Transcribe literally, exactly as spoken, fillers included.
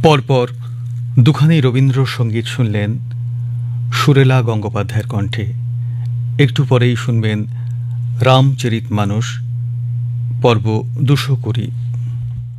পরপর দুখানি রবীন্দ্রসঙ্গীত শুনলেন সুরেলা গঙ্গোপাধ্যায়ের কণ্ঠে। একটু পরেই শুনবেন রামচরিত মানস পর্ব দুশো কুড়ি।